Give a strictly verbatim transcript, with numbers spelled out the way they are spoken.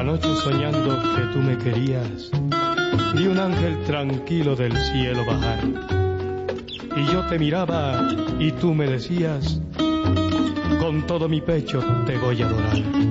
Anoche soñando que tú me querías, vi un ángel tranquilo del cielo bajar. Y yo te miraba y tú me decías, con todo mi pecho te voy a adorar.